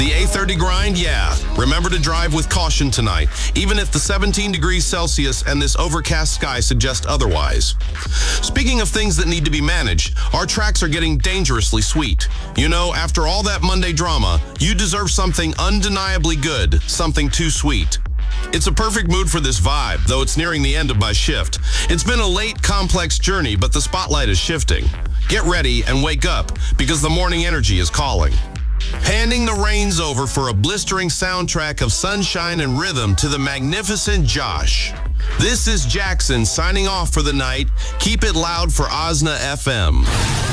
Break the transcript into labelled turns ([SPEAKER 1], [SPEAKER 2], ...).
[SPEAKER 1] The A30 grind? Yeah. Remember to drive with caution tonight, even if the 17 degrees Celsius and this overcast sky suggest otherwise. Speaking of things that need to be managed, our tracks are getting dangerously sweet. You know, after all that Monday drama, you deserve something undeniably good, something too sweet. It's a perfect mood for this vibe, though it's nearing the end of my shift. It's been a late, complex journey, but the spotlight is shifting. Get ready and wake up, because the morning energy is calling. Handing the reins over for a blistering soundtrack of sunshine and rhythm to the magnificent Josh. This is Jackson signing off for the night. Keep it loud for Osna FM.